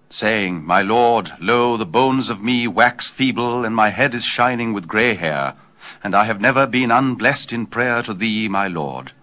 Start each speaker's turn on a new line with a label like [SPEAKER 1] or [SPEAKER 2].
[SPEAKER 1] saying, My Lord, lo, the bones of me wax feeble, and my head is shining with grey hair, and I have never been unblessed in prayer to thee, my Lord.